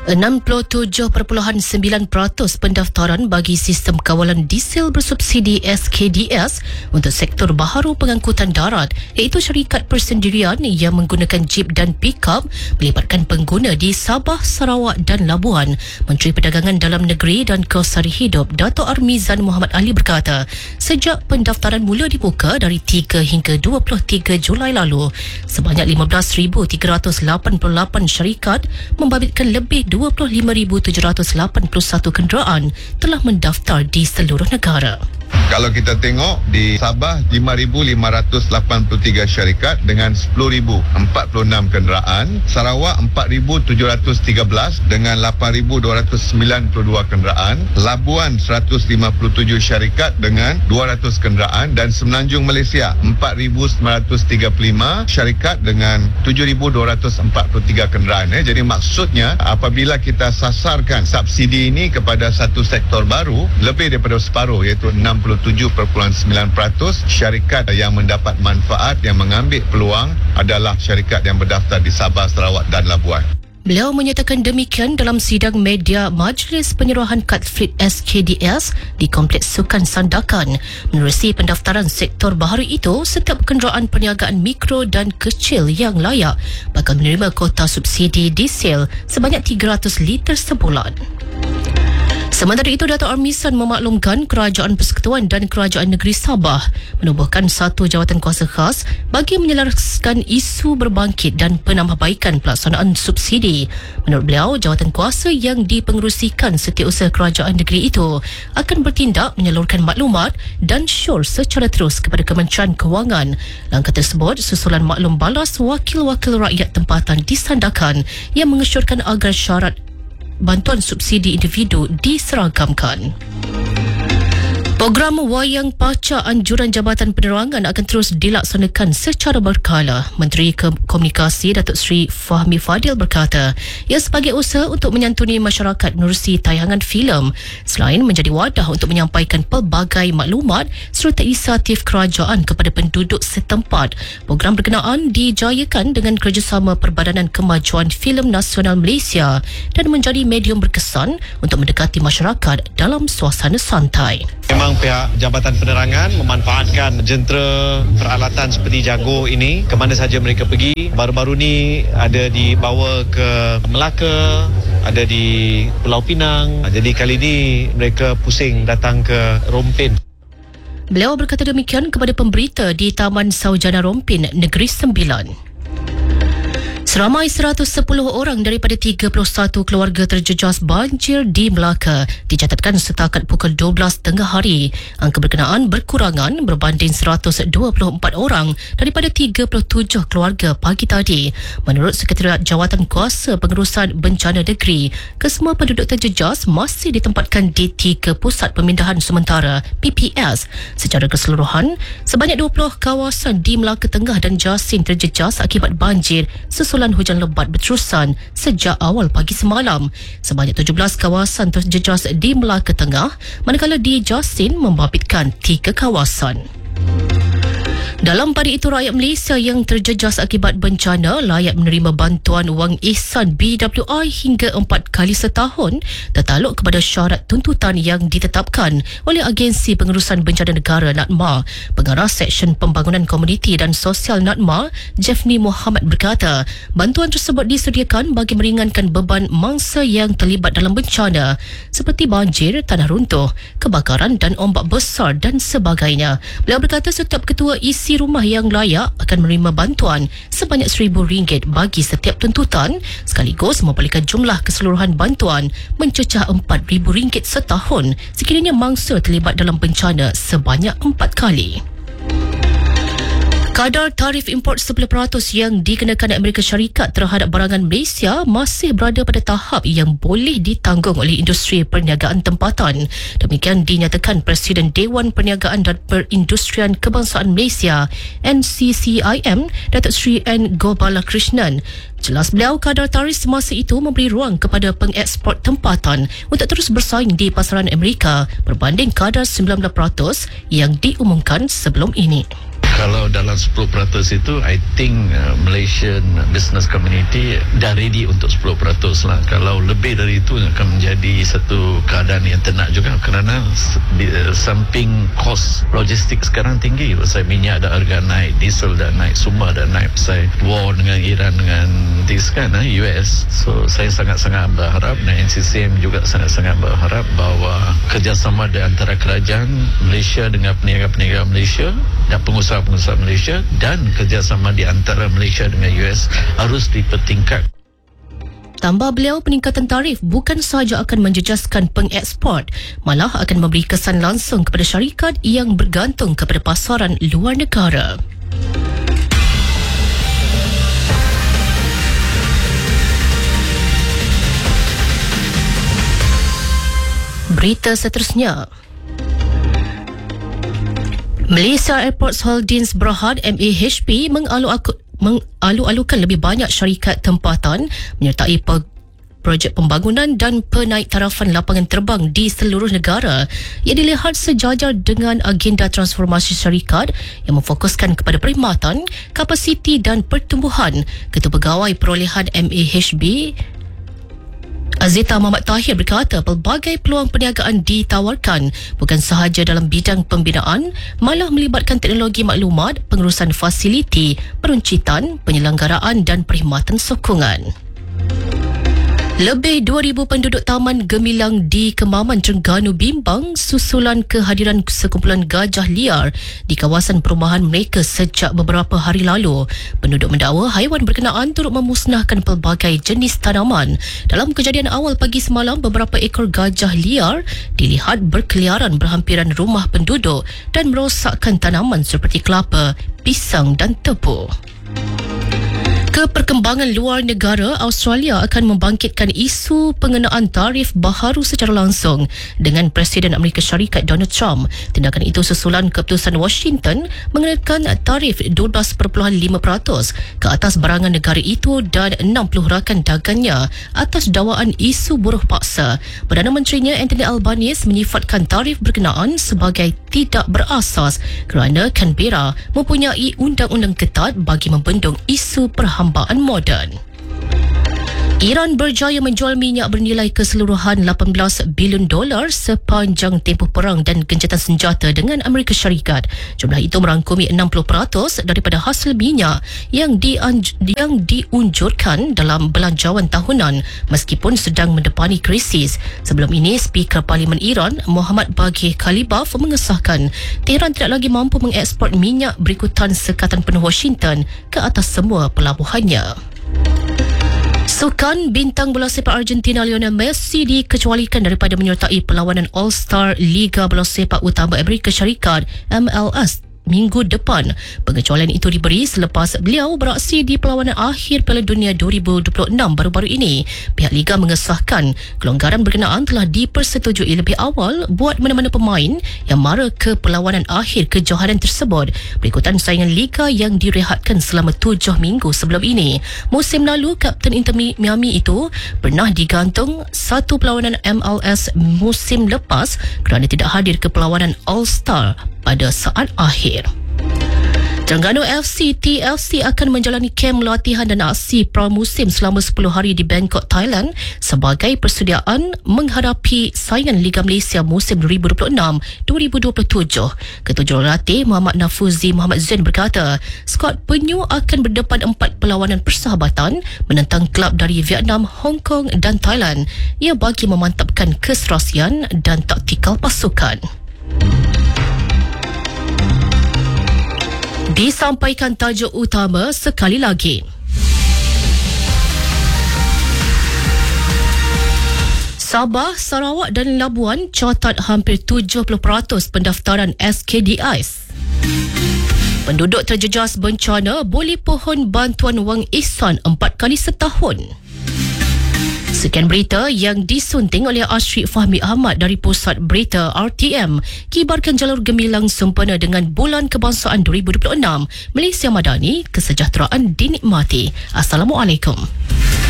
67.9% pendaftaran bagi sistem kawalan diesel bersubsidi SKDS untuk sektor baharu pengangkutan darat, iaitu syarikat persendirian yang menggunakan jeep dan pick-up, melibatkan pengguna di Sabah, Sarawak dan Labuan. Menteri Perdagangan Dalam Negeri dan Kos Sari Hidup Dato' Armizan Muhammad Ali berkata, sejak pendaftaran mula dibuka dari 3 hingga 23 Julai lalu, sebanyak 15,388 syarikat membabitkan lebih 25,781 kenderaan telah mendaftar di seluruh negara. Kalau kita tengok di Sabah 5,583 syarikat dengan 10,046 kenderaan, Sarawak 4,713 dengan 8,292 kenderaan, Labuan 157 syarikat dengan 200 kenderaan dan Semenanjung Malaysia 4,935 syarikat dengan 7,243 kenderaan. Jadi maksudnya apabila kita sasarkan subsidi ini kepada satu sektor baru, lebih daripada separuh, iaitu 67.9% syarikat yang mendapat manfaat, yang mengambil peluang adalah syarikat yang berdaftar di Sabah, Sarawak dan Labuan. Beliau menyatakan demikian dalam sidang media Majlis Penyerahan Kad Fleet SKDS di Kompleks Sukan Sandakan. Menerusi pendaftaran sektor baharu itu, setiap kenderaan perniagaan mikro dan kecil yang layak bakal menerima kota subsidi diesel sebanyak 300 liter sebulan. Sementara itu, Dato' Armizan memaklumkan Kerajaan Persekutuan dan Kerajaan Negeri Sabah menubuhkan satu jawatan kuasa khas bagi menyelaraskan isu berbangkit dan penambahbaikan pelaksanaan subsidi. Menurut beliau, jawatan kuasa yang dipengerusikan Setiausaha Kerajaan Negeri itu akan bertindak menyalurkan maklumat dan syur secara terus kepada Kementerian Kewangan. Langkah tersebut susulan maklum balas wakil-wakil rakyat tempatan di Sandakan yang mengesyorkan agar syarat bantuan subsidi individu diseragamkan. Program Wayang Paca Anjuran Jabatan Penerangan akan terus dilaksanakan secara berkala. Menteri Komunikasi Datuk Seri Fahmi Fadil berkata, ia sebagai usaha untuk menyantuni masyarakat menerusi tayangan filem, selain menjadi wadah untuk menyampaikan pelbagai maklumat serta inisiatif kerajaan kepada penduduk setempat. Program berkenaan dijayakan dengan kerjasama Perbadanan Kemajuan Filem Nasional Malaysia dan menjadi medium berkesan untuk mendekati masyarakat dalam suasana santai. Memang pihak Jabatan Penerangan memanfaatkan jentera peralatan seperti Jago ini ke mana saja mereka pergi. Baru-baru ni ada dibawa ke Melaka, ada di Pulau Pinang. Jadi kali ini mereka pusing datang ke Rompin. Beliau berkata demikian kepada pemberita di Taman Saujana Rompin, Negeri Sembilan. Seramai 110 orang daripada 31 keluarga terjejas banjir di Melaka dicatatkan setakat pukul 12 tengah hari. Angka berkenaan berkurangan berbanding 124 orang daripada 37 keluarga pagi tadi. Menurut Sekretariat Jawatan Kuasa Pengurusan Bencana Negeri, kesemua penduduk terjejas masih ditempatkan di 3 pusat pemindahan sementara PPS. Secara keseluruhan, sebanyak 20 kawasan di Melaka Tengah dan Jasin terjejas akibat banjir susulan hujan lebat berterusan sejak awal pagi semalam. Sebanyak 17 kawasan terjejas di Melaka Tengah, manakala di Jasin membabitkan 3 kawasan. Dalam pada itu, rakyat Malaysia yang terjejas akibat bencana layak menerima bantuan wang ihsan BWI hingga 4 kali setahun tertakluk kepada syarat tuntutan yang ditetapkan oleh Agensi Pengurusan Bencana Negara NADMA. Pengarah Seksyen Pembangunan Komuniti dan Sosial NADMA, Jeffni Muhammad berkata, bantuan tersebut disediakan bagi meringankan beban mangsa yang terlibat dalam bencana seperti banjir, tanah runtuh, kebakaran dan ombak besar dan sebagainya. Beliau berkata setiap ketua isi rumah yang layak akan menerima bantuan sebanyak RM1,000 bagi setiap tuntutan, sekaligus membalikan jumlah keseluruhan bantuan mencecah RM4,000 setahun sekiranya mangsa terlibat dalam bencana sebanyak 4 kali. Kadar tarif import 10% yang dikenakan Amerika Syarikat terhadap barangan Malaysia masih berada pada tahap yang boleh ditanggung oleh industri perniagaan tempatan. Demikian dinyatakan Presiden Dewan Perniagaan dan Perindustrian Kebangsaan Malaysia NCCIM, Datuk Seri N. Gopalakrishnan. Jelas beliau, kadar tarif semasa itu memberi ruang kepada pengeksport tempatan untuk terus bersaing di pasaran Amerika berbanding kadar 19% yang diumumkan sebelum ini. Kalau dalam 10% itu, I think Malaysian business community dah ready untuk 10% lah. Kalau lebih dari itu akan menjadi satu keadaan yang tenat juga, kerana samping kos logistik sekarang tinggi. Pasal minyak dah harga naik, diesel dah naik, semua dah naik. Pasal war dengan Iran dengan US. So saya sangat-sangat berharap, dan NCCM juga sangat-sangat berharap bahawa kerjasama di antara kerajaan Malaysia dengan peniaga-peniaga Malaysia dan pengusaha-pengusaha Malaysia, dan kerjasama di antara Malaysia dengan US harus dipertingkat. Tambah beliau, peningkatan tarif bukan sahaja akan menjejaskan pengeksport, malah akan memberi kesan langsung kepada syarikat yang bergantung kepada pasaran luar negara. Berita seterusnya. Malaysia Airports Holdings Berhad MAHB mengalu-alukan lebih banyak syarikat tempatan menyertai projek pembangunan dan penaiktarafan lapangan terbang di seluruh negara yang dilihat sejajar dengan agenda transformasi syarikat yang memfokuskan kepada perkhidmatan, kapasiti dan pertumbuhan. Ketua Pegawai Perolehan MAHB Azita Muhammad Tahir berkata pelbagai peluang perniagaan ditawarkan bukan sahaja dalam bidang pembinaan, malah melibatkan teknologi maklumat, pengurusan fasiliti, peruncitan, penyelenggaraan dan perkhidmatan sokongan. Lebih 2,000 penduduk Taman Gemilang di Kemaman, Terengganu bimbang susulan kehadiran sekumpulan gajah liar di kawasan perumahan mereka sejak beberapa hari lalu. Penduduk mendakwa haiwan berkenaan turut memusnahkan pelbagai jenis tanaman. Dalam kejadian awal pagi semalam, beberapa ekor gajah liar dilihat berkeliaran berhampiran rumah penduduk dan merosakkan tanaman seperti kelapa, pisang dan tebu. Perkembangan luar negara, Australia akan membangkitkan isu pengenaan tarif baharu secara langsung dengan Presiden Amerika Syarikat Donald Trump. Tindakan itu susulan keputusan Washington mengenakan tarif 12.5% ke atas barangan negara itu dan 60 rakan dagangnya atas dakwaan isu buruh paksa. Perdana Menterinya Anthony Albanese menyifatkan tarif berkenaan sebagai tidak berasas kerana Canberra mempunyai undang-undang ketat bagi membendung isu perhambaan moden. Iran berjaya menjual minyak bernilai keseluruhan $18 bilion sepanjang tempoh perang dan gencatan senjata dengan Amerika Syarikat. Jumlah itu merangkumi 60% daripada hasil minyak yang diunjurkan dalam belanjawan tahunan meskipun sedang mendepani krisis. Sebelum ini, Speaker Parlimen Iran Muhammad Baghir Khalibaf mengesahkan Tehran tidak lagi mampu mengeksport minyak berikutan sekatan penuh Washington ke atas semua pelabuhannya. Sukan bintang bola sepak Argentina Lionel Messi dikecualikan daripada menyertai perlawanan All-Star Liga Bola Sepak Utama Amerika Syarikat MLS minggu depan. Pengecualian itu diberi selepas beliau beraksi di perlawanan akhir Piala Dunia 2026 baru-baru ini. Pihak Liga mengesahkan kelonggaran berkenaan telah dipersetujui lebih awal buat mana-mana pemain yang mara ke perlawanan akhir kejohanan tersebut berikutan saingan Liga yang direhatkan selama 7 minggu sebelum ini. Musim lalu, Kapten Inter Miami itu pernah digantung satu perlawanan MLS musim lepas kerana tidak hadir ke perlawanan All-Star pada saat akhir. Terengganu FC TFC akan menjalani kem latihan dan aksi pramusim selama 10 hari di Bangkok, Thailand sebagai persediaan menghadapi saingan Liga Malaysia musim 2026-2027. Ketua Jurulatih Muhammad Nafuzi Muhammad Zain berkata, skuad penyu akan berdepan 4 perlawanan persahabatan menentang kelab dari Vietnam, Hong Kong dan Thailand. Ia bagi memantapkan keserasian dan taktikal pasukan. Disampaikan tajuk utama sekali lagi. Sabah, Sarawak dan Labuan catat hampir 70% pendaftaran SKDIs. Penduduk terjejas bencana boleh pohon bantuan wang ihsan 4 kali setahun. Sekian berita yang disunting oleh Ashrik Fahmi Ahmad dari Pusat Berita RTM. Kibarkan jalur gemilang sempena dengan Bulan Kebangsaan 2026. Malaysia Madani, kesejahteraan dinikmati. Assalamualaikum.